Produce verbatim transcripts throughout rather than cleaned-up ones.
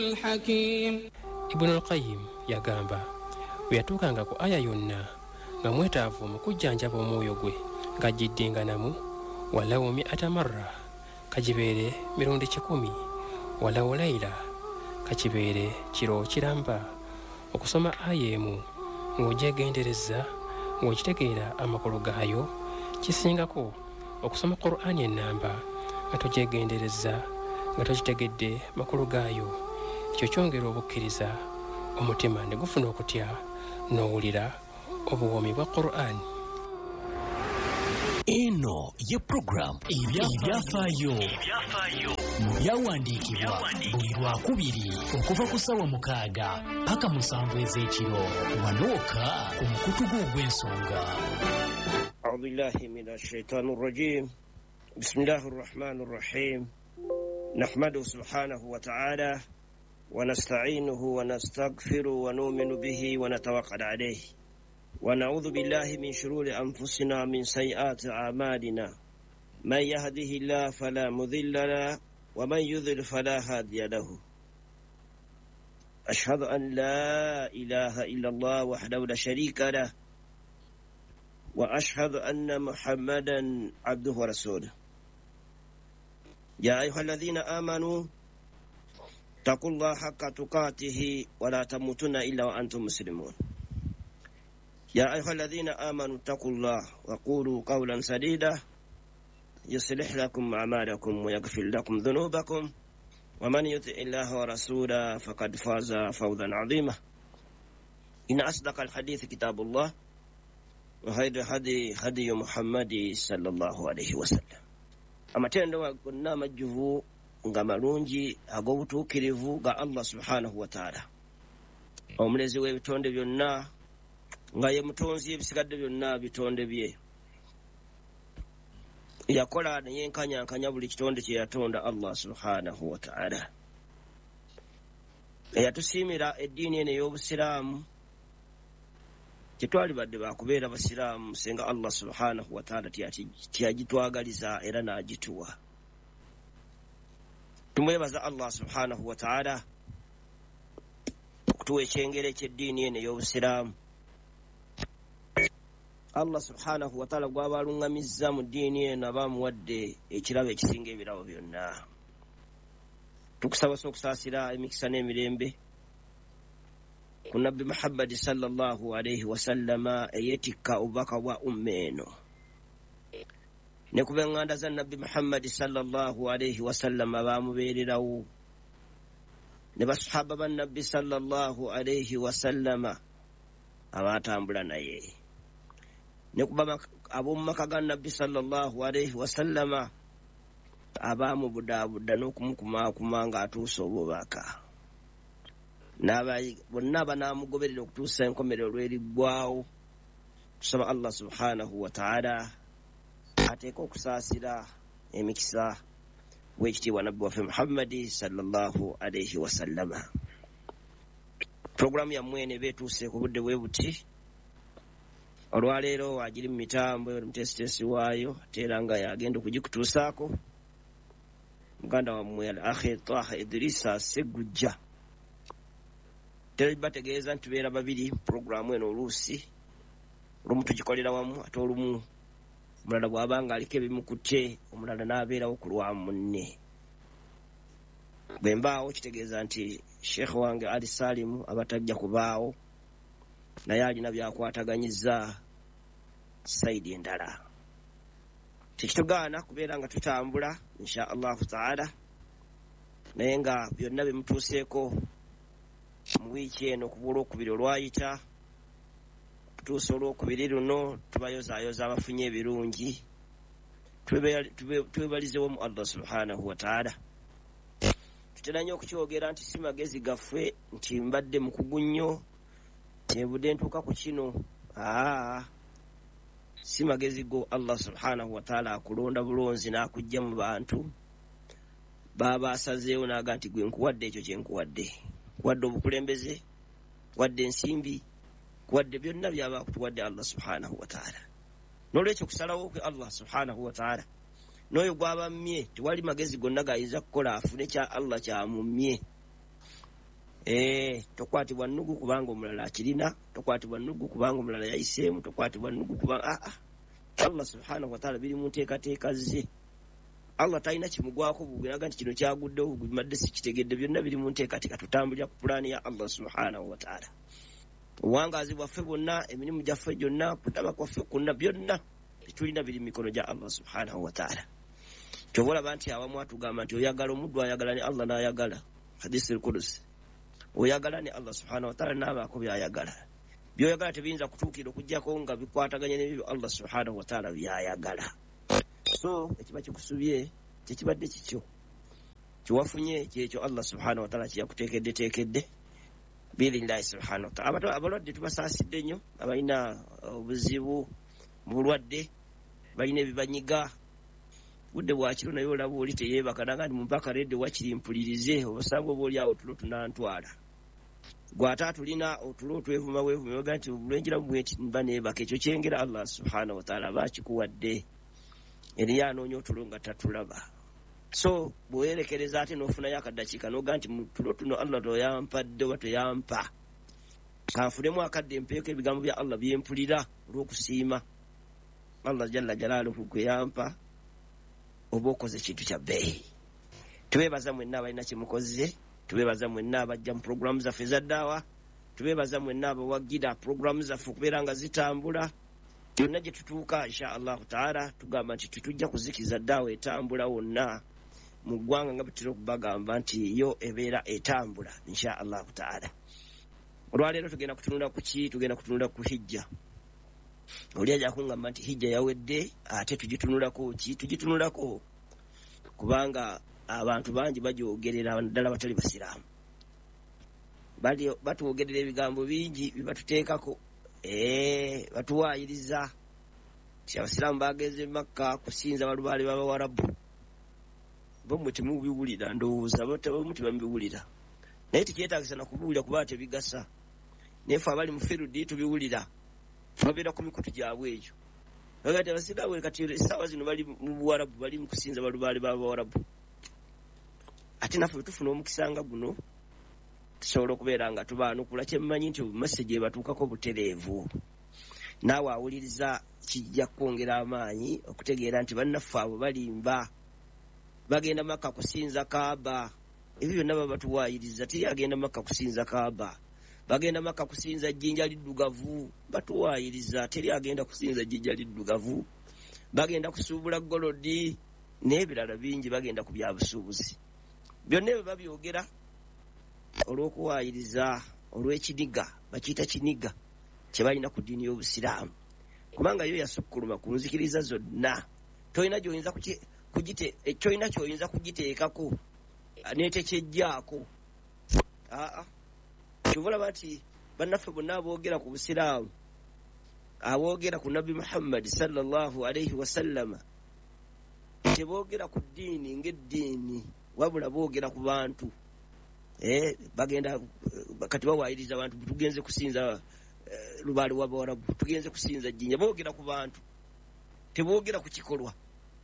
الحكيم. Ibn al-Qayyim yagamba bwe yatuukanga ku aya yonna nga mwetaavu mu kujjanjaba omwoyo gwe ng'agiddinganamu walawo mi'ata marra kagibeere mirundi kikumi walawo layla kakibeere kiro kiramba okusoma aya emu ng'ogyegendereza ng'okitegeera amakulu gaayo kisingako okusoma Qur'ani ennamba nga togyegendereza nga tokitegedde makulu gaayo. Ekyo kyongera obukkiriza omutima ne gufuna okutya n'owulira obuwoomi bwa Qur'ani. Eno ye program ebyafaayo mu byawandiikibwa buli lwakubiri okuva ku ssaawa mukaaga paka musanvu ez'ekiro wanooka ku mukutu gw'ogw'ensonga. أعوذ بالله من الشيطان الرجيم بسم الله الرحمن الرحيم نحمده سبحانه وتعالى ونستعينه ونستغفره ونؤمن به ونتوكل عليه ونعوذ بالله من شرور أنفسنا من سيئات أعمالنا من يهده الله فلا مضل له ومن يضلل فلا هادي له أشهد أن لا إله إلا الله وحده لا شريك له وأشهد أن محمدا عبده ورسوله يا أيها الذين آمنوا اتقوا الله حق تقاته ولا تموتن إلا وأنتم مسلمون يا أيها الذين آمنوا اتقوا الله وقولوا قولا سديدا يصلح لكم أعمالكم ويغفر لكم ذنوبكم ومن يطع الله ورسوله فقد فاز فوزا عظيما إن أصدق الحديث كتاب الله وخير الهدي هدي محمد صلى الله عليه وسلم amatendo gonna amajjuvu nga malungi ag'obutuukirivu ga Allah subhanahu wa ta'ala omulezi w'ebitonde byonna nga ye mutonzi ebisigadde byonna bitonde bye yakola ne yenkanyankanya buli kitonde kye yatonda Allah subhanahu wa ta'ala eyatusiimira eddiini eno ey'obusiraamu kitwali badde bakubeera basiraamu senga Allah subhanahu wa ta'ala tiyagitwagaliza era n'agituwa. Tumwebaza Allah subhanahu wa ta'ala okutuwa ekyengere ky'eddiini eno ey'obusiraamu. Allah subhanahu wa ta'ala gw'abalungamizza mu ddiini eno abamuwadde ekirabo ekisinga ebirabo byonna. Tukusaba okusaasira emikisa n'emirembe ku Nabbi Muhammad sallallahu alayhi wa sallama eyetikka obubaka bwa umma eno ne ku b'eŋŋanda za Nabbi Muhammad sallallahu alayhi wa sallama baamubeererawo ne basahaba ba Nabbi sallallahu alayhi wa sallama abaatambula naye ne ku ab'omu maka ga Nabbi sallallahu alayhi wa sallama abaamubudaabuda n'okumukumaakuma ng'atuusa obubaka. Bonna banaamugoberera okutuusa enkomerero lweriggwawo. Tusaba Allah subhanahu wa ta'ala ateeka okusaasira emikisa w'ekitiibwa Nabbi waffe Muhammadi sallallahu alayhi wa sallama. Programu yammwe eno beetuuse ku budde bwe buti. Olwaleero agiri mu mitambo omutesitesi waayo ate era nga yagenda okugikutuusaako muganda wammwe al-akhi Taha Idrisa Segujja. Bategeeza nti tubeera babiri programu eno oluusi olumu tugikolera wamu ate olumu omulala bw'abanga aliko ebimukutte omulala n'abeerawo ku lwa munne. Bwe mbaawo kitegeeza nti Sheikh wange Ali Salimu abatajja kubaawo naye alina byakwataganyizza sayidi endala. Tekitugaana kubeera nga tutambula insha Allahu ta'ala naye nga byonna bimutuuseeko mu wiiki eno ku Olwokubiri olwayita kutuusa Olwokubiri luno tubayozaayoza abafunye ebirungi twebalizewo mu Allah subhanahu wa ta'ala. Tutera nnyo okukyogera nti si magezi gaffe nti mbadde mukugu nnyo nebudde ntuuka ku kino. Aa si magezi go Allah subhanahu wa ta'ala akulonda bulonzi n'akujja mu bantu baba asazeewo n'aga nti gwe nkuwadde ekyo kye nkuwadde. Wadde obukulembeze wadde ensimbi wadde byonna byaba kutuwadde Allah subhanahu wa ta'ala. N'olwekyo kusalawo kwe Allah subhanahu wa ta'ala n'oyo gw'abammye tewali magezi gonna gayinza kukola afune kya Allah kyamumye. eh tokwatibwa nnugu kubanga omulala akirina, tokwatibwa nnugu kubanga omulala yayiseemu, tokwatibwa nnugu kubanga ah ah Allah subhanahu wa ta'ala biri mu nteekateeka ze. Allah talina kimugwako bugiraga nti kino kyaguddewo bumadde si kitegedde, byonna biri mu nteekateeka. Tutambulira ku pulaani ya Allah subhanahu wa ta'ala. Obuwangaazi bwaffe bwonna, emirimu gyaffe gyonna, kutaba kwaffe kwonna, byonna bitulina biri mu mikono gya Allah subhanahu wa ta'ala. Kyobola abantu abamu atugamba nti oyagala omuddu ayagala ne Allah n'ayagala. Hadisi al-Qudsi. Oyagala ne Allah subhanahu wa ta'ala n'abaako by'ayagala. By'oyagala tebiyinza kutuukira okujjako nga bikwataganye n'ebyo Allah subhanahu wa ta'ala by'ayagala. So ekiba kikusubye tekibadde kikyo. Kiwafunye kyekyo Allah subhanahu wa ta'ala kyakuteekedde teekedde. Billahi subhanahu wa ta'ala. Abalwadde tubasaasidde nnyo, abalina obuzibu mu bulwadde, balina ebibanyiga. Budde bwakiro naye olaba oli teyeebaka naga ndi mumpaka redde wakiri mpulirize obusanga oba oli awo otulo tunantwala. Gw'ate atulina otulo otwevuma weevuma yoga nti obulenjera bweti mba neebaka. Ekyo kyengera Allah subhanahu wa ta'ala aba akikuwadde. Eriyo anoonya otulo nga tatulaba. So bwewerekereza ate n'ofunayo akaddakiika n'oga nti mu tulo tuno Allah toyampadde oba toyampa. Kanfunemu akadde mpeeko ebigambo bya Allah byempulira olw'okusiima Allah jalla jalaaluhu gwe yampa oba okoze kintu kya bbeeyi. Tubeebaza mwenna abalina kimukoze, tubeebaza mwenna abajja mu programu zaffe za ddaawa, tubeebaza mwenna abawagira programu zaffe okubeera nga zitambula. Byonna gye tutuuka insha Allahu ta'ala tugamba nti tujja kuzikiza ddaawa etambula wonna mu ggwanga nga butera okubagamba nti yo ebeera etambula insha Allahu ta'ala. Olwaleero tugenda kutunula ku ki? Tugenda kutunula ku hijja. Oli ajja kungamba nti hijja yawedde, ate tugitunulako ki? Tugitunulako kubanga abantu bangi bagyogerera ddala batali basiraamu. Bali batuwogerera ebigambo bingi bibatuteekako. Eh batuwaayiriza ti abasiraamu bagenze Makka kusinza balubaale b'Abawarabu. Bo muti mubiwulira ndowooza muti bamubiwulira. Naye tikyetaagisa na kubuulira kuba tebigasa. Nefe abali mu firudi tubiwulira. Babeera ku mikutu gyabwe egyo. Bagati abasiraamu kati essaawa zino bali mu Buwarabu, bali mu kusinza balubaale b'Abawarabu. Ate naffe tufuna omukisa nga guno tusobola okubeera nga tubaanukula. Kyemmanyi nti obumaseje batuukako butereevu. Naawe awuliriza kijja kwongera amaanyi okutegeera nti bannaffe abo balimba. Bagenda Makka kusinza Kaaba. Ebyo byonna baba batuwaayiriza. Teri agenda Makka kusinza Kaaba. Bagenda Makka kusinza jjinja liddugavu. Batuwaayiriza. Teri agenda kusinza jjinja liddugavu. Bagenda kusuubula golodi n'ebirala bingi, bagenda ku byabusuubuzi. Byonna ebyo babyogera olw'okuwaayiriza, olw'ekiniga, bakiyita kiniga kye balina ku ddiini y'Obusiraamu. Kubanga yo yasukkuluma ku nzikiriza zonna. Tolina gy'oyinza kugite ekyolina ky'oyinza kugiteekako n'etekyejjaako. Aa kyobulaba nti bannaffe bonna aboogera ku Busiraamu, aboogera ku Nabbi Muhammad sallallahu alayhi wa sallama, teboogera ku ddiini ng'eddiini, wabula boogera ku bantu. Eh bagenda kati bawaayiriza abantu tugenze kusinza uh, lubaale w'Abawarabu, tugenze kusinza jjinja. Boogera ku bantu, teboogera ku kikolwa.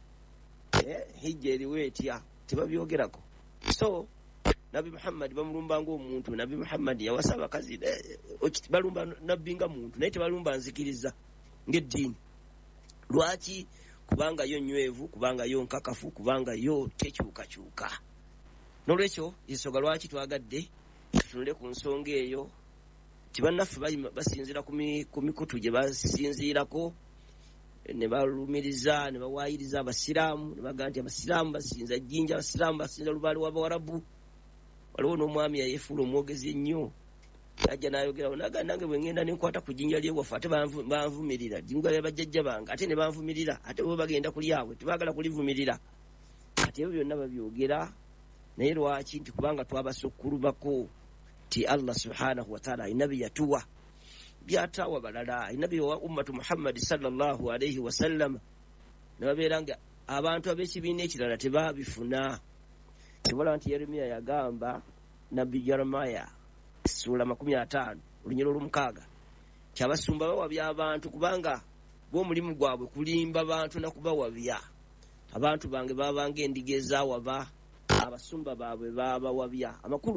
Eh hijja eriwe etya tebabyogerako. So Nabbi Muhammad bamulumba ng'omuntu. Nabbi Muhammad yawasa abakazi balumba nabbi nga muntu, naye tebalumba nzikiriza ng'eddiini. Lwaki? Kubanga yo nywevu, kubanga yo nkakafu, kubanga yo tekyukakyuka. Nolwekyo ensonga lwaki twagadde tutunule ku nsonga eyo ti bannaffe basinzira ku mikutu gye basinziirako ne balumiriza ne bawaayiriza abasiraamu ne bagaa nti abasiraamu basinza jjinja, abasiraamu basinza lubaale w'Abawarabu. Waliwo n'omwami yayefuula omwogezi ennyo, ajja n'ayogerawo naga nange bwe ngenda ne nkwata ku jjinja ly'ewaffe ate banvumirira, jjinja lya bajjajja bange ate ne banvumirira, ate bo bagenda kulyabwe tebaagala kulivumirira. Kati ebyo byonna babyogera. Naye lwaki? Nti kubanga twabasukkulumako ti Allah subhanahu wa ta'ala alina bye yatuwa byataawa balala, alina bye yawa ummatu Muhammad sallallahu alayhi wa sallam. Ne babeera nga abantu ab'ekibiina ekirala tebabifuna. Kibola nti Yeremiya yagamba, Nabbi Jeremiah sura makumi ataano olunyiro olw'omukaaga, kyabasumba bawabya abantu kubanga b'omulimu gwabwe kulimba bantu na kubawabya. Abantu bange babanga endiga ezaawaba, abasumba baabwe babawabya. Amakulu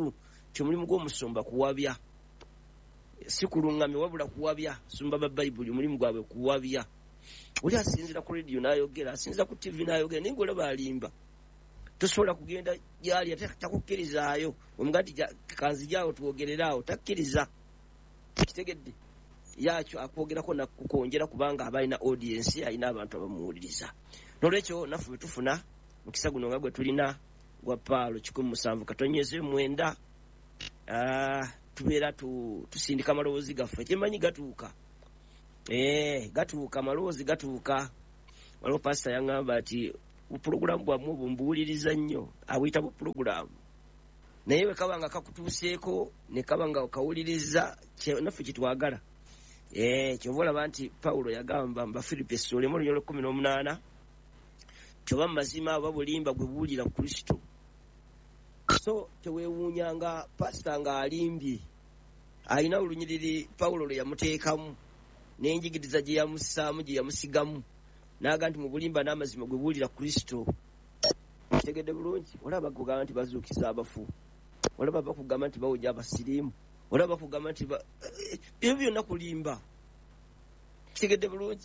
kyomulimu gw'omusumba kuwabya, si kulungamya wabula kuwabya. Sumba ba Bayibuli mulimu gwabwe kuwabya. Oli asinzira ku radio n'ayogera, asinzira ku T V n'ayogera, naye ng'olaba alimba. Tosobola kugenda gyali ate takukkirizaayo. Omugati kanzijaawo tuwogereraawo, takkiriza. Kitegedde yakyo akwogerako nakukonjera kubanga abalina audience, alina abantu abamuwuliriza. Nolwekyo naffe tufuna mukisa guno nga gwe tulina gwa Paalo kikumi musanvu katonyeze mwenda, ah tubeera tu tusindika amalowoozi gaffe. Kyemanyi gatuuka, eh gatuuka amalowoozi gatuuka. Waliwo pastor yaŋŋamba ati upulogulamu bwammwe bumbuwuliriza nnyo, abuyita bu pulogulamu, naye bwe kaba nga kakutuuseeko ne kaba nga okawuliriza naffe kitwagala. Eh kyova olaba nti Pawulo yagamba mu Bafilipi essula emu olunyolo kkumi n'omunaana, kyoba mu mazima oba bulimba gwe buwulira Kristo. So teweewuunyanga pasita ng'alimbye, alina olunyiriri Pawulo lwe yamuteekamu n'enjigiriza gye yamussaamu gye yamusigamu, n'aga nti mu bulimba n'amazima gwe buwulira Kristo. Kitegedde bulungi? Olaba bakugamba nti bazuukiza abafu, olaba bakugamba nti bawoja abasiriimu, olaba bakugamba nti ebyo byonna kulimba. Kitegedde bulungi?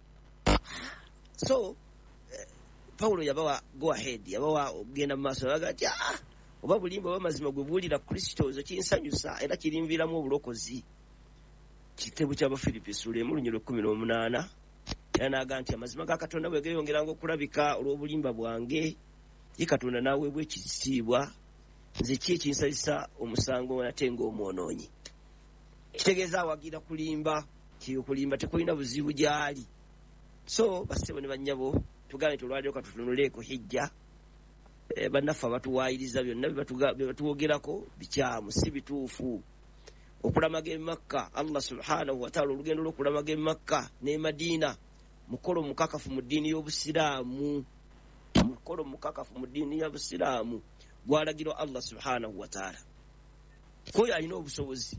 So Pawulo yabawa go ahead, yabawa ogenda mu maaso, yabaga ati ah oba bulimba oba mazima gwe buwulira Kristo, ezo kinsanyusa era kirimviramu obulokozi. Kitabo ky'Abafilipi essula emu olunyolo kkumi n'omunaana, era n'aga nti amazima ga Katonda bwe geeyongeranga okulabika olw'obulimba bwange, ye Katonda n'aweebwa ekitiibwa, nze ki ekinsanyusa omusango ate ng'omwonoonyi. Kitegeeza awagira kulimba, okulimba tekulina buzibu gyali. So basebo ne bannyabo tugambe nti olwaliro katutunuleeko hijja. E, bannaffe abatuwaayiriza byonna bye batuwogerako bikyamu, si bituufu. Okulamaga e Makka, Allah subhanahu wa ta'ala olugendo lw'okulamaga e Makka ne Madiina mukolo mukakafu mu ddiini y'Obusiraamu, mukolo mukakafu mu ddiini y'Obusiraamu gwalagirwa Allah subhanahu wa ta'ala. Koyo alina obusobozi,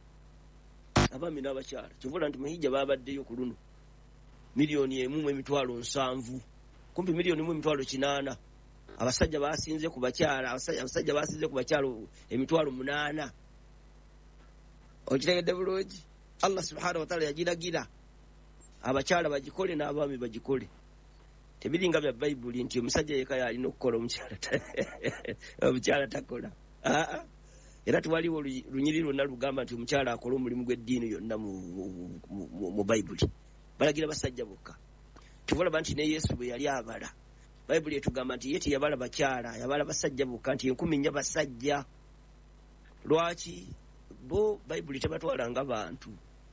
abaami n'abakyala. Kivula nti muhijja baabaddeyo ku luno miliyoni emu mu emitwalo nsanvu, kumpi miliyoni mu emitwalo kinaana. Abasajja basinze ku bakyala, abasajja basinze ku bakyala emitwalo munaana. Okitegedde bulungi? Allah subhanahu wa ta'ala yagiragira abakyala bagikole n'abaami bagikole. Tebiringa bya Bayibuli nti omusajja yeka yalina okukola omukyala omukyala takola. Aa era tuwaliwo lunyiri lwonna lugamba nti omukyala akola omulimu gw'eddiini yonna mu Bayibuli. Balagira basajja bokka. Tuvolaba nti ne Yesu bwe yali abala, Bayibuli etugamba nti ye teyabala bakyala, yabala basajja bokka, nti enkumi nnya basajja. Lwaki? Bo Bayibuli tebatwala nga bantu.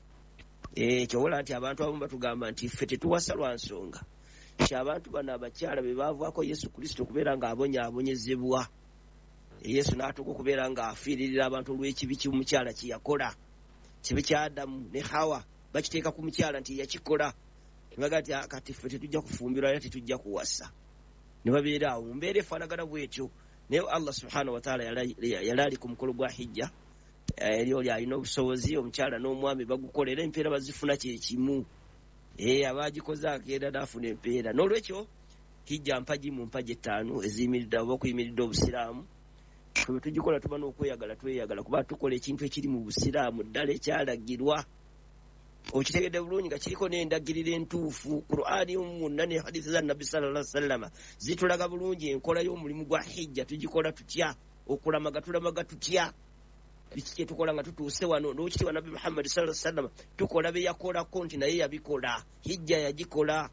Eh kyowola nti abantu abamu batugamba nti ffe tetuwasa lwa nsonga nti abantu bano abakyala be baavaako Yesu Kristo kubeera nga abonyaabonyezebwa. Yesu n'atuuka okubeera nga afiiririra abantu olw'ekibi ky'omukyala kye yakola, kibi kya Adamu ne Hawa bakiteeka ku mukyala nti yakikola. Nebaga nti kati ffe tetujja kufumbirwa era tetujja kuwasa. Ne babeera awo mu mbeera efaanagana bw'etyo. Naye Allah subhanahu wa ta'ala yali ali ku mukolo gwa hijja. Eri oli alina obusobozi, omukyala n'omwami bagukolera empeera bazifuna kye kimu. Eh abagikoze agenda n'afuna empeera. N'olwekyo hijja mpagi mu mpagi ettaano eziyimiridde oba okuyimiridde Obusiraamu. Fwe tugikola tuba n'okweyagala tweyagala kuba tukola ekintu ekiri mu Busiraamu ddala ekyalagirwa. Okitegedde bulungi nga kiriko n'endagiriro entuufu. Qur'ani mwonna ne hadithi za Nabbi sallallahu alaihi wasallam zitulaga bulungi enkola y'omulimu gwa hijja tugikola tutya, okulamaga tulamaga tutya, biki kye tukola nga tutuuse wano. N'okitiibwa Nabbi Muhammad sallallahu alaihi wasallam tukola bye yakolako nti naye yabikola, hijja yagikola.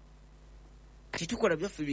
Tetukola byaffe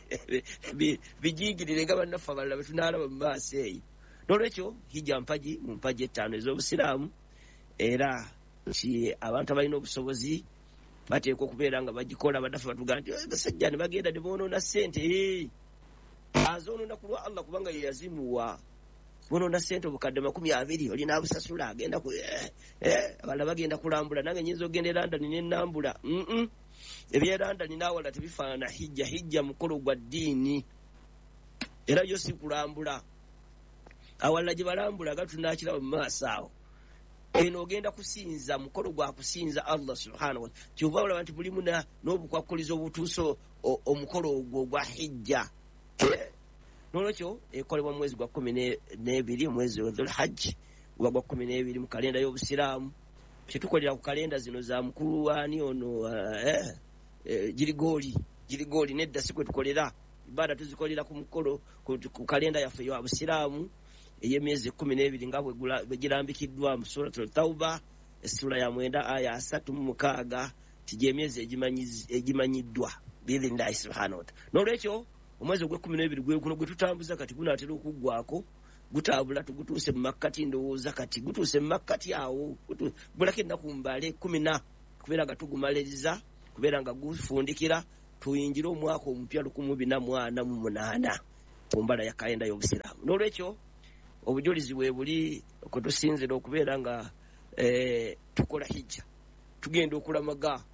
bijiigirire nga bannaffe abalala bwe tunaalaba mu maaso eyo. N'olwekyo hijja mpagi mu mpagi ettaano ez'Obusiraamu, era ki abantu abalina obusobozi bateekwa okubeera nga bagikola. Bannaffe batugamba nti basajja ne bagenda ne boonoona ssente. Azoonoona ku lwa Allah kubanga ye yazimuwa. Boonoona ssente obukadde makumi abiri oli n'abusasula agenda ku abalala bagenda kulambula. Nange nnyinza okugenda e London ne nnambula. Eby'e London n'awala tebifaanana hijja. Hijja mukolo gwa ddiini era yo si kulambula. Awalala gye balambula nga tunaakiraba mu maaso awo. Eno ogenda kusinza mukolo gwa kusinza Allah subhanahu wa ta'ala. Kyova olaba nti mulimu n'obukwakkulizo obutuuso omukolo ogwo gwa hijja. nolwekyo ekolebwa mu mwezi gwa kumi n'ebiri omwezi wa Dhul-Hajj guba gwa kumi n'ebiri mu kalenda y'obusiraamu. Kyetukolera ku kalenda zino za mukulu wani ono eh, eh, girigoli girigoli nedda si kwe tukolera ibada tuzikolera ku mukolo ku, ku kalenda yaffe ya busiraamu ey'emyezi kumi n'ebiri nga bwe girambikiddwa mu suratul Tauba essula ya mwenda aya asatu mu mukaaga tije emyezi egimanyiddwa billahi subhanahu wa ta'ala. Nolwekyo omwezi gwa kumi n'ebiri gwe guno gwe tutambuza kati gunaatera okuggwako gutabula tugutuuse mu makkati ndowooza kati gutuuse mu makkati awo bulako ennaku mbale kumi na kubeera nga tugumaliriza kubeera nga gufundikira tuyingira omwaka omupya lukumi bina mu ana mu munaana ku mbala ya kalenda y'obusiraamu. Nolwekyo obujulizi bwe buli kwe tusinzira okubeera nga eh, tukola hijja tugenda okulamaga